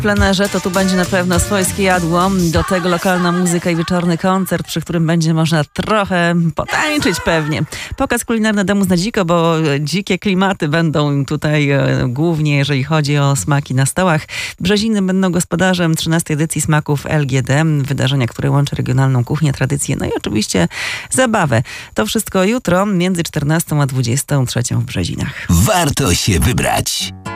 plenerze, to tu będzie na pewno swojskie jadło. Do tego lokalna muzyka i wieczorny koncert, przy którym będzie można trochę potańczyć pewnie. Pokaz kulinarny Domu na dziko, bo dzikie klimaty będą tutaj głównie, jeżeli chodzi o smaki na stołach. Brzeziny będą gospodarzem 13. edycji Smaków LGD, wydarzenia, które łączy regionalną kuchnię, tradycję, no i oczywiście zabawę. To wszystko jutro między 14 a 23 w Brzezinach. Warto się wybrać.